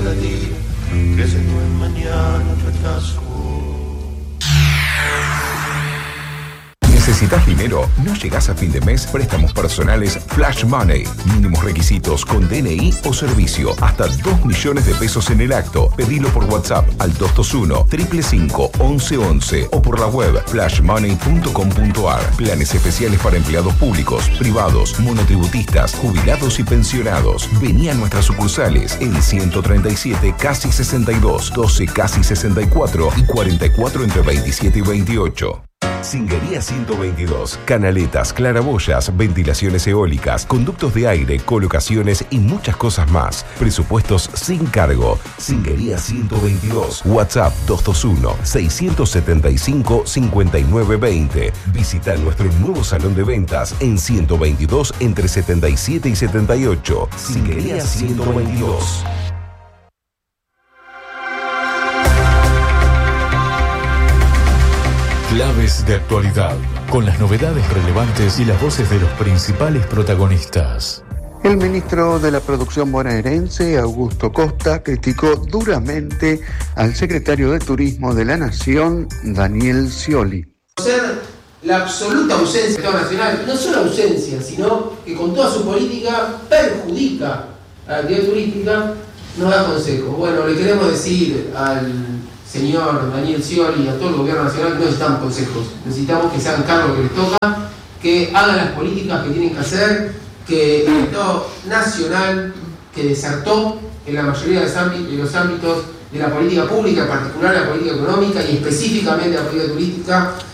cada día, crece no es mañana fracaso. ¿Necesitas dinero? ¿No llegás a fin de mes? Préstamos personales Flash Money. Mínimos requisitos con DNI o servicio. Hasta 2 millones de pesos en el acto. Pedilo por WhatsApp al 221-555-1111 o por la web flashmoney.com.ar. Planes especiales para empleados públicos, privados, monotributistas, jubilados y pensionados. Vení a nuestras sucursales en 137 casi 62, 12 casi 64 y 44 entre 27 y 28. Singuería 122, canaletas, claraboyas, ventilaciones eólicas, conductos de aire, colocaciones y muchas cosas más. Presupuestos sin cargo. Singuería 122, WhatsApp 221-675-5920. Visita nuestro nuevo salón de ventas en 122 entre 77 y 78. Singuería 122. Claves de actualidad, con las novedades relevantes y las voces de los principales protagonistas. El ministro de la Producción bonaerense, Augusto Costa, criticó duramente al secretario de Turismo de la Nación, Daniel Scioli. La absoluta ausencia del Estado Nacional, no solo ausencia, sino que con toda su política perjudica a la actividad turística, nos da consejos. Bueno, le queremos decir al señor Daniel Scioli y a todo el gobierno nacional que no necesitamos consejos, necesitamos que se hagan cargo que les toca, que hagan las políticas que tienen que hacer, que el Estado nacional, que desertó en la mayoría de los ámbitos de la política pública, en particular la política económica y específicamente la política turística,